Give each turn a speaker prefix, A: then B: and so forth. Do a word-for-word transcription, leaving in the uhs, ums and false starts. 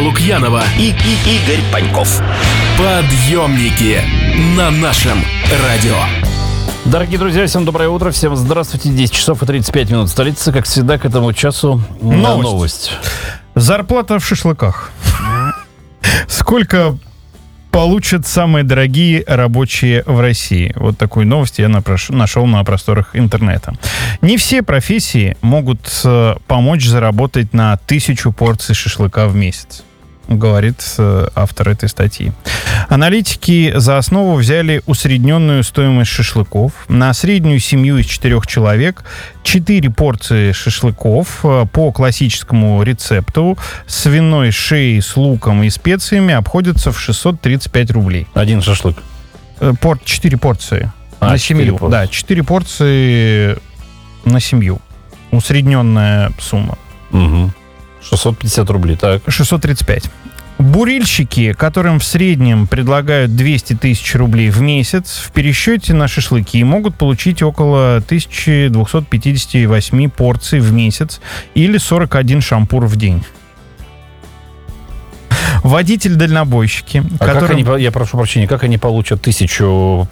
A: Лукьянова
B: и, и Игорь Паньков.
A: Подъемники на нашем радио.
C: Дорогие друзья, всем доброе утро, всем здравствуйте. десять часов и тридцать пять минут столицы. Как всегда, к этому часу новость. новость.
D: Зарплата в шашлыках. Сколько получат самые дорогие рабочие в России? Вот такую новость я нашел на просторах интернета. Не все профессии могут помочь заработать на тысячу порций шашлыка в месяц, говорит автор этой статьи. Аналитики за основу взяли усредненную стоимость шашлыков. На среднюю семью из четырех человек четыре порции шашлыков по классическому рецепту с свиной шеей, с луком и специями обходятся в шестьсот тридцать пять рублей.
C: Один шашлык?
D: Пор, четыре порции
C: а,
D: на семью. Порции. Да, четыре порции на семью. Усредненная сумма.
C: Угу. шестьсот пятьдесят рублей, так.
D: шестьсот тридцать пять. Бурильщики, которым в среднем предлагают двести тысяч рублей в месяц, в пересчете на шашлыки могут получить около тысяча двести пятьдесят восемь порций в месяц или сорок один шампур в день. Водитель-дальнобойщики,
C: а
D: которым...
C: как они, я прошу прощения, как они получат тысячу